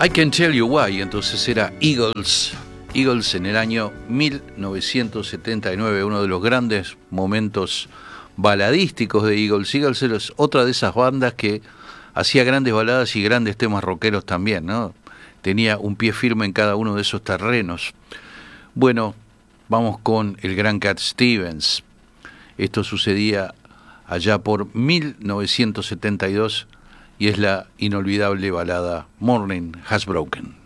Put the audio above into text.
I Can Tell You Why, entonces era Eagles. Eagles en el año 1979, uno de los grandes momentos baladísticos de Eagles. Eagles es otra de esas bandas que hacía grandes baladas y grandes temas rockeros también, ¿no? Tenía un pie firme en cada uno de esos terrenos. Bueno, vamos con el gran Cat Stevens. Esto sucedía allá por 1972 y es la inolvidable balada Morning Has Broken.